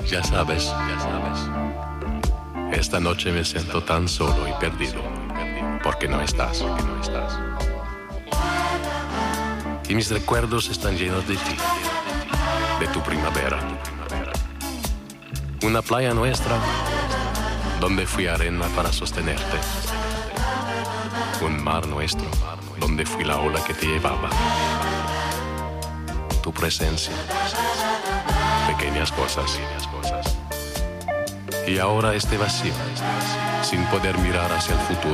Ya sabes, esta noche me siento tan solo y perdido, porque no estás. Y mis recuerdos están llenos de ti, de tu primavera. Una playa nuestra, donde fui arena para sostenerte. Un mar nuestro, donde fui la ola que te llevaba. Tu presencia, pequeñas cosas. Y ahora este vacío, sin poder mirar hacia el futuro.